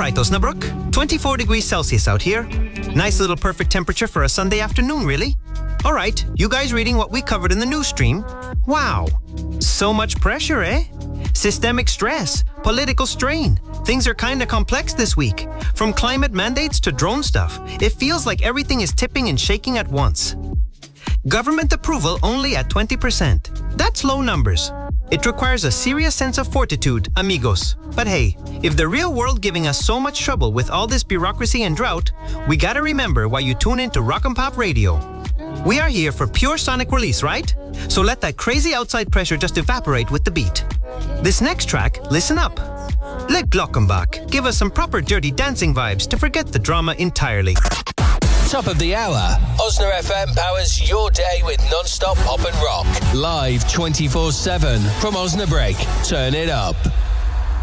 right, Osnabrück. 24 degrees Celsius out here. Nice little perfect temperature for a Sunday afternoon, really. All right, you guys reading what we covered in the news stream? Wow. So much pressure, eh? Systemic stress, political strain. Things are kinda complex this week. From climate mandates to drone stuff, it feels like everything is tipping and shaking at once. Government approval only at 20%. That's low numbers. It requires a serious sense of fortitude, amigos. But hey, if the real world giving us so much trouble with all this bureaucracy and drought, we gotta remember why you tune in to Rock and Pop Radio. We are here for pure sonic release, right? So let that crazy outside pressure just evaporate with the beat. This next track, listen up. Let Glockenbach give us some proper dirty dancing vibes to forget the drama entirely. Top of the hour. Osna FM powers your day with non-stop pop and rock. Live 24/7 from Osnabrück. Turn it up.